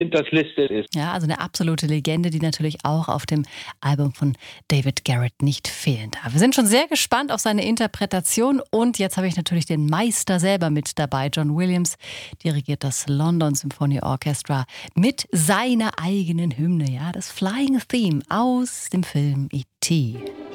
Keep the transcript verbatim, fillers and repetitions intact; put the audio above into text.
das Liste ist. Ja, also eine absolute Legende, die natürlich auch auf dem Album von David Garrett nicht fehlen darf. Wir sind schon sehr gespannt auf seine Interpretation und jetzt habe ich natürlich den Meister selber mit dabei. John Williams dirigiert das London Symphony Orchestra mit seiner eigenen Hymne, ja, das Flying Theme aus dem Film E T